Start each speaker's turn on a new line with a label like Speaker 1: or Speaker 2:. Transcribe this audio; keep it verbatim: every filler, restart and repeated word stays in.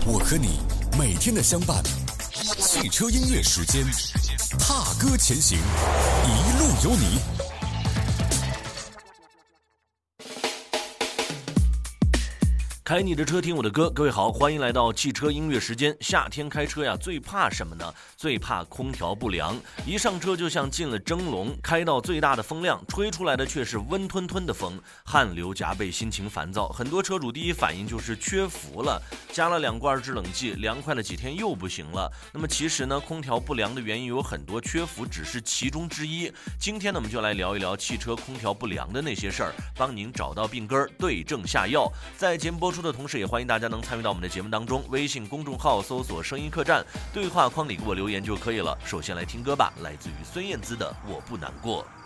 Speaker 1: 我和你每天的相伴。汽车音乐时间，踏歌前行，一路有你。
Speaker 2: 开你的车，听我的歌。各位好，欢迎来到汽车音乐时间。夏天开车呀，最怕什么呢？最怕空调不良。一上车就像进了蒸笼，开到最大的风量，吹出来的却是温吞吞的风，汗流浃背，心情烦躁。很多车主第一反应就是缺氟了，加了两罐制冷剂，凉快了几天又不行了。那么其实呢，空调不良的原因有很多，缺氟只是其中之一。今天呢，我们就来聊一聊汽车空调不良的那些事儿，帮您找到病根，对症下药。在节目播出的同时，也欢迎大家能参与到我们的节目当中，微信公众号搜索声音客栈，对话框里给我留言就可以了。首先来听歌吧，来自于孙燕姿的《我不难过》。